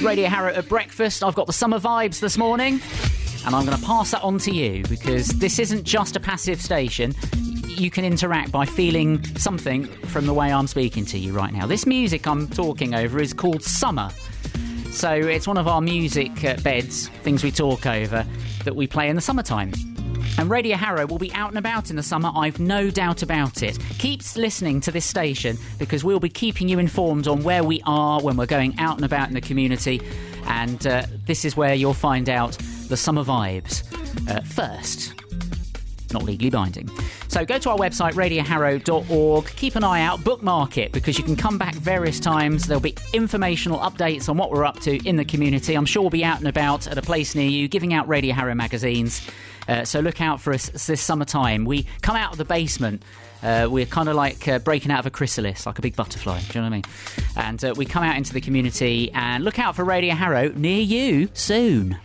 Radio Harrow at breakfast. I've got the summer vibes this morning, and I'm going to pass that on to you because this isn't just a passive station. You can interact by feeling something from the way I'm speaking to you right now. This music I'm talking over is called Summer. So it's one of our music beds, things we talk over, that we play in the summertime. And Radio Harrow will be out and about in the summer, I've no doubt about it. Keep listening to this station because we'll be keeping you informed on where we are when we're going out and about in the community. And this is where you'll find out the summer vibes first. Not legally binding. So go to our website, radioharrow.org. Keep an eye out, bookmark it, because you can come back various times. There'll be informational updates on what we're up to in the community. I'm sure we'll be out and about at a place near you, giving out Radio Harrow magazines. So look out for us this summertime. We come out of the basement. We're kind of like breaking out of a chrysalis, like a big butterfly. Do you know what I mean? And we come out into the community and look out for Radio Harrow near you soon.